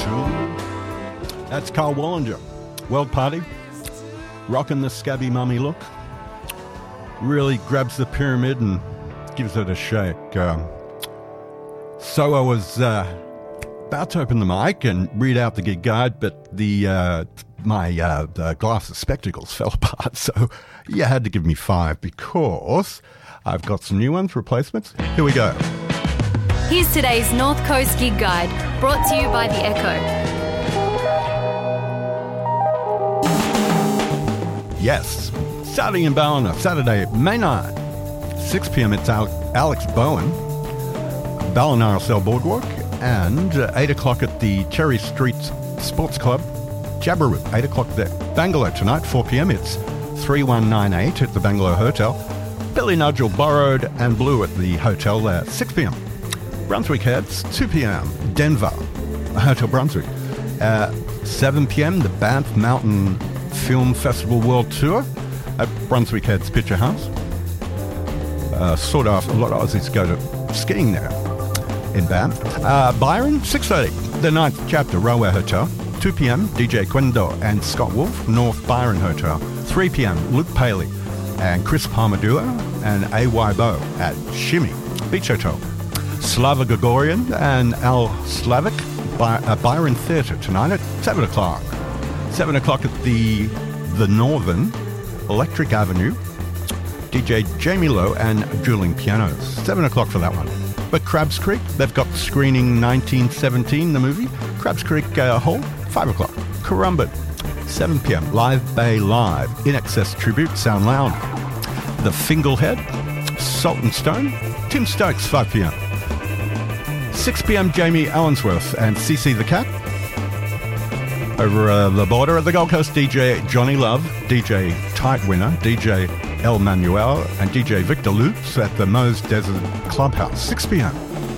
That's Carl Wallinger. World Party. Rocking the scabby mummy look. Really grabs the pyramid and gives it a shake. So I was about to open the mic and read out the gig guide, but my glass of spectacles fell apart, so you had to give me 5 because I've got some new ones, replacements. Here we go. Here's today's North Coast Gig Guide, brought to you by The Echo. Yes, starting in Ballina, Saturday, May 9, 6 p.m. It's Alex Bowen, Ballina RSL Boardwalk, and 8 o'clock at the Cherry Street Sports Club, Jabiru, 8 o'clock there. Bangalore tonight, 4 p.m. It's 3198 at the Bangalore Hotel. Billy Nudgel Borrowed and Blue at the hotel there, 6 p.m. Brunswick Heads, 2 p.m. Denver, Hotel Brunswick. 7 p.m. the Banff Mountain Film Festival World Tour at Brunswick Heads Picture House. Sort of, a lot of Aussies go to skiing there in Banff. Byron, 6:30, the 9th chapter, Railway Hotel. 2 p.m. DJ Quendo and Scott Wolf, North Byron Hotel. 3 p.m. Luke Paley and Chris Palmadua and A.Y. Bo at Shimmy Beach Hotel. Slava Gregorian and Al Slavic Byron Theatre tonight at 7 o'clock. 7 o'clock at the Northern, Electric Avenue. DJ Jamie Lowe and Dueling Pianos. 7 o'clock for that one. But Crabs Creek, they've got screening 1917, the movie. Crabs Creek Hall, 5 o'clock. Currumbin, 7 p.m. Live Bay Live, In Excess Tribute, Sound Loud. The Finglehead, Salt and Stone, Tim Stokes, 5 p.m. 6 p.m. Jamie Allensworth and CC the Cat. Over the border at the Gold Coast, DJ Johnny Love, DJ Tightwinner, DJ El Manuel, and DJ Victor Lutz at the Moe's Desert Clubhouse, 6 p.m.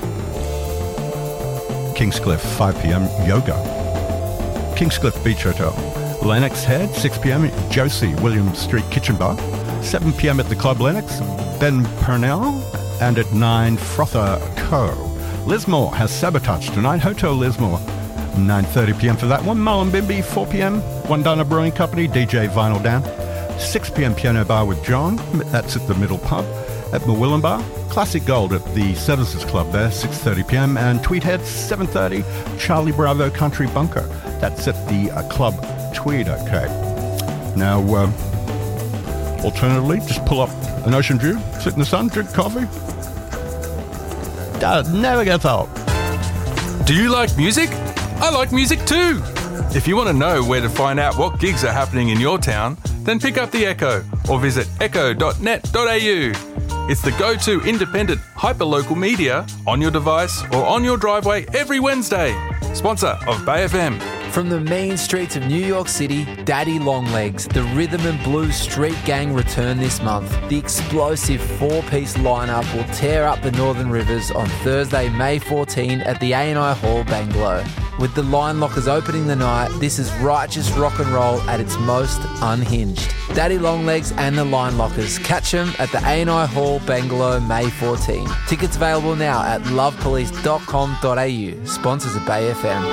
Kingscliff, 5 p.m. Yoga. Kingscliff Beach Hotel. Lennox Head, 6 p.m. Josie Williams Street Kitchen Bar. 7 p.m. at the Club Lennox. Ben Purnell. And at 9, Frother Co. Lismore has Sabotage tonight. Hotel Lismore, 9:30 p.m. for that one. Mullumbimby, 4 p.m. Wandana Brewing Company, DJ Vinyl Dan. 6 p.m. Piano Bar with John. That's at the Middle Pub. At Mawillan Bar, Classic Gold at the Services Club there, 6:30 p.m. And Tweedhead, 7:30. Charlie Bravo Country Bunker. That's at the Club Tweed, okay. Now, alternatively, just pull up an Ocean Dew, sit in the sun, drink coffee. Never gets old. Do you like music? I like music too. If you want to know where to find out what gigs are happening in your town, then pick up The Echo or visit echo.net.au. It's the go-to independent hyperlocal media on your device or on your driveway every Wednesday. Sponsor of Bay FM. From the mean streets of New York City, Daddy Longlegs, the Rhythm and Blues Street Gang return this month. The explosive 4-piece lineup will tear up the Northern Rivers on Thursday, May 14 at the A&I Hall, Bangalow. With the Line Lockers opening the night, this is righteous rock and roll at its most unhinged. Daddy Longlegs and the Line Lockers. Catch them at the A&I Hall, Bangalow, May 14. Tickets available now at lovepolice.com.au. Sponsors of Bay FM.